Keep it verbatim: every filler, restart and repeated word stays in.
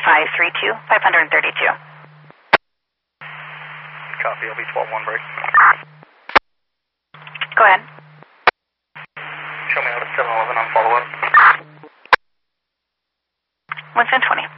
five three two, five thirty-two. Copy, L B twelve one break. Go ahead. Show me out at seven eleven on follow-up. one ten twenty.